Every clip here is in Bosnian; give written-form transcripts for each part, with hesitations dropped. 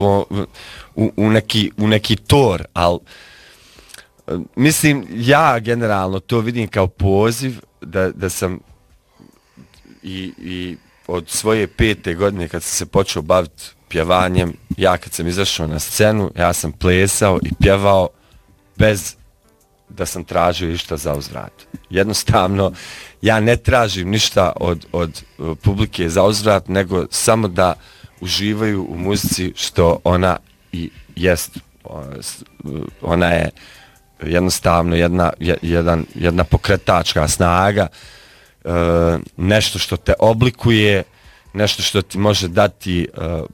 u neki tor, ali mislim, ja generalno to vidim kao poziv da sam i od svoje 5. godine kad sam se počeo baviti pjevanjem, ja kad sam izašao na scenu, ja sam plesao i pjevao bez da sam tražio išta za uzvrat. Jednostavno, ja ne tražim ništa od publike za uzvrat, nego samo da uživaju u muzici što ona i jest. Ona je jednostavno jedna pokretačka snaga, nešto što te oblikuje, nešto što ti može dati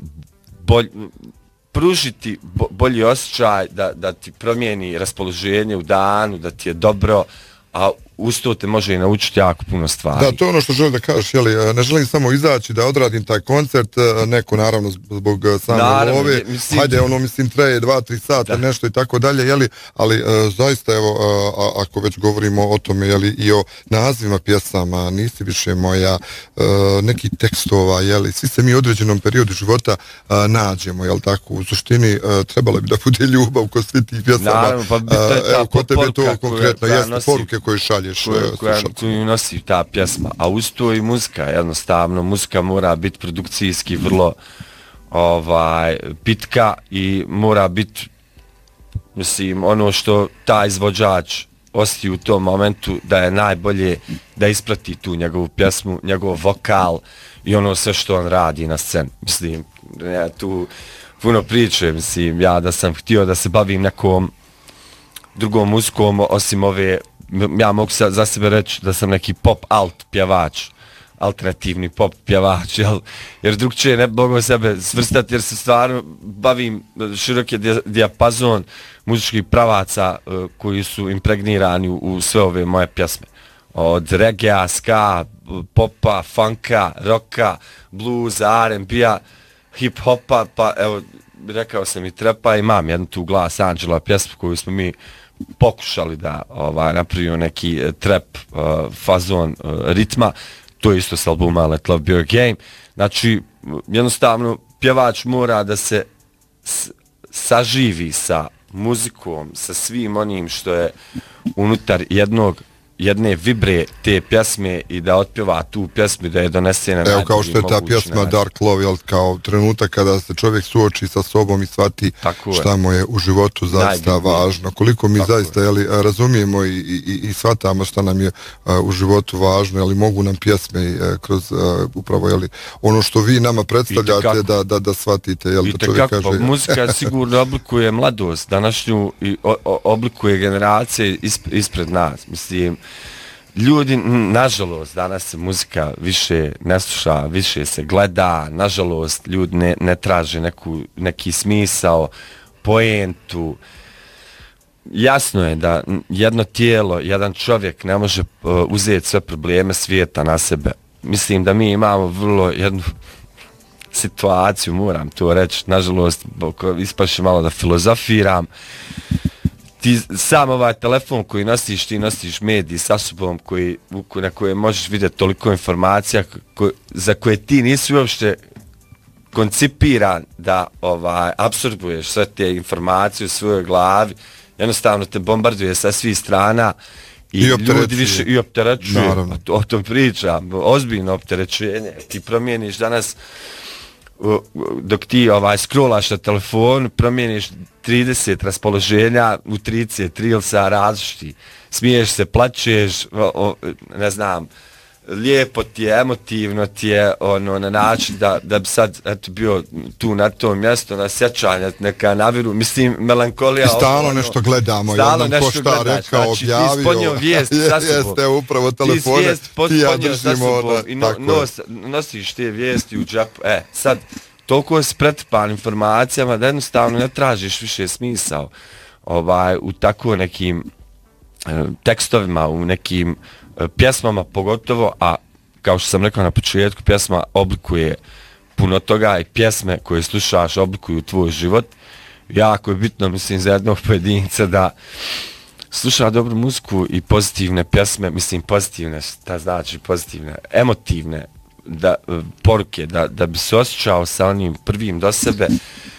pružiti bolji osjećaj, da ti promijeni raspoloženje u danu, da ti je dobro, a uz to te može i naučiti jako puno stvari. Da, to je ono što želim da kažeš, jeli, ne želim samo izaći da odradim taj koncert, neko naravno zbog same love, hajde, ono mislim traje 2-3 sata, nešto i tako dalje, jeli, ali zaista, evo, ako već govorimo o tome, jeli, i o nazivima pjesama, Nisi više moja, neki tekstova, jeli, svi se mi u određenom periodu života nađemo, jel tako, u suštini trebalo bi da bude ljubav kod svih tih pjesama. Naravno, pa evo, kod tebe to konkretno, jeste poruke koje šalješ. Koju nosi ta pjesma, a uz to i muzika, jednostavno, muzika mora biti produkcijski vrlo pitka i mora biti, mislim, ono što taj izvođač osjeti u tom momentu da je najbolje da isprati tu njegovu pjesmu, njegov vokal i ono sve što on radi na sceni. Mislim, ja tu puno priče, mislim, ja da sam htio da se bavim nekom drugom muzikom osim ove, ja mogu za sebe reći da sam neki pop alt pjevač, alternativni pop pjevač, jer drugčije ne mogu sebe svrstati jer se stvarno bavim široki dijapazon muzičkih pravaca koji su impregnirani u sve ove moje pjesme. Od reggae, ska, popa, funka, rocka, bluesa, R&B-a, hip-hopa, pa evo, rekao sam i trapa, imam jednu tu Glas Anđela pjesmu koju smo mi pokušali da napravimo neki trap fazon ritma, to je isto s albuma Let Love Be Your Game. Znači, jednostavno, pjevač mora da se saživi sa muzikom, sa svim onim što je unutar jedne vibre te pjesme i da otpjeva tu pjesmu, da je donese na najbolji mogući način. Evo kao što je ta pjesma Dark Love, jel, kao trenutak kada se čovjek suoči sa sobom i shvati šta mu je u životu zaista važno. Koliko mi zaista, jel, razumijemo i shvatamo šta nam je u životu važno, jel, mogu nam pjesme kroz upravo, jel, ono što vi nama predstavljate da shvatite, jel, da čovjek kaže. Pa muzika sigurno oblikuje mladost današnju i oblikuje generacije ispred nas, mislim. Ljudi, nažalost, danas se muzika više ne sluša, više se gleda, nažalost, ljudi ne traže neki smisao, poentu. Jasno je da jedno tijelo, jedan čovjek ne može uzeti sve probleme svijeta na sebe. Mislim da mi imamo vrlo jednu situaciju, moram to reći, nažalost, ispaše malo da filozofiram. Ti sam ovaj telefon koji nosiš, ti nosiš mediji sa sobom na koje možeš vidjeti toliko informacija za koje ti nisi uopšte koncipiran da apsorbuješ sve te informacije u svojoj glavi. Jednostavno te bombarduje sa svih strana i ljudi više i opterećuje. O tom pričam, ozbiljno opterećenje. Ti promijeniš danas dok ti scrollaš na telefon, promijeniš 30 raspoloženja u 30 reelsa različiti. Smiješ se, plačeš, ne znam, lijepo ti je, emotivno ti je, na način da bi sad bio tu na tom mjestu, na sjećanja, neka naviru, mislim, melankolija. I stalno nešto gledamo, stalno nešto ko šta rekao, znači, objavio. Ti isponio vijest sa sobom. Jeste, upravo telefone, ti ja držimo. I nosiš te vijesti u džepu. Sad, toliko si pretrpan informacijama da jednostavno ne tražiš više smisao u tako nekim tekstovima, u nekim pjesmama pogotovo, a kao što sam rekao na početku, pjesma oblikuje puno toga i pjesme koje slušaš oblikuju tvoj život. Jako je bitno, mislim, za jednog pojedinca da sluša dobru muziku i pozitivne pjesme, mislim pozitivne, šta znači pozitivne, emotivne poruke, da bi se osjećao sa onim prvim do sebe,